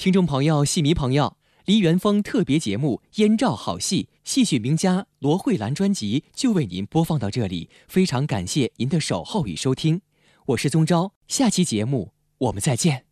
听众朋友、戏迷朋友，梨园风特别节目《燕赵好戏》，戏曲名家罗慧兰专辑就为您播放到这里，非常感谢您的守候与收听，我是宗昭，下期节目我们再见。